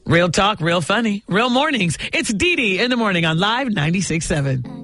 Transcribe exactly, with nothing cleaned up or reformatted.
Real talk, real funny, real mornings. It's Dee Dee in the morning on Live ninety-six point seven.